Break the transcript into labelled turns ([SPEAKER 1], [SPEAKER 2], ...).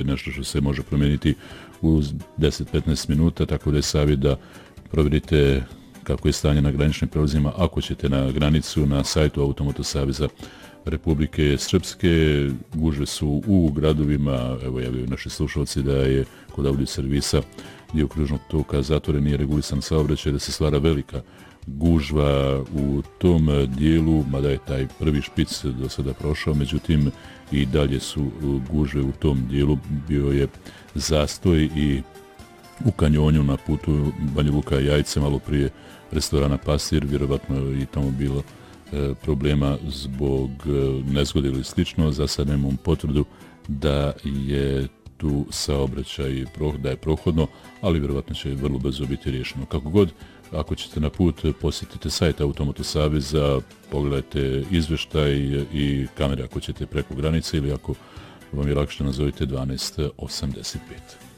[SPEAKER 1] nešto što se može promijeniti u 10-15 minuta, tako da je savjet da provjerite kako je stanje na graničnim prelazima. Ako ćete na granicu, na sajtu Automoto saveza Republike Srpske, gužve su u gradovima, evo javljaju naši slušalci da je kod audio servisa dio kružnog toka zatvoren, nije regulisan saobraćaj, da se stvara velika gužva u tom dijelu, mada je taj prvi špic do sada prošao, međutim i dalje su gužve u tom dijelu, bio je zastoj i u kanjonju na putu Banja Luka Jajce, malo prije restorana Pastir, vjerovatno je i tamo bilo problema zbog nezgode ili slično. Za sad nemam potvrdu da je tu saobraćaj da je prohodno, ali vjerovatno će vrlo brzo biti riješeno. Kako god, ako ćete na put, posjetite sajt Automoto saveza, pogledajte izveštaj i kamere ako ćete preko granice, ili ako vam je lakše, nazovite 1285.